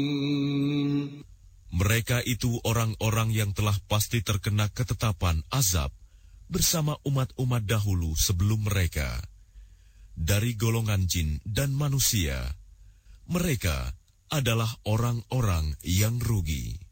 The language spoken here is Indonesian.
Mereka itu orang-orang yang telah pasti terkena ketetapan azab bersama umat-umat dahulu sebelum mereka. Dari golongan jin dan manusia, mereka adalah orang-orang yang rugi.